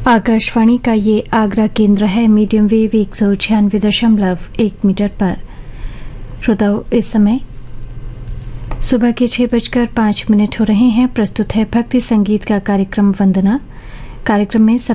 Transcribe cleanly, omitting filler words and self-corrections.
आकाशवाणी का ये आगरा केंद्र है। मीडियम वेव 196.1 मीटर पर। श्रोताओं, इस समय सुबह के 6:05 हो रहे हैं। प्रस्तुत है भक्ति संगीत का कार्यक्रम वंदना। कार्यक्रम में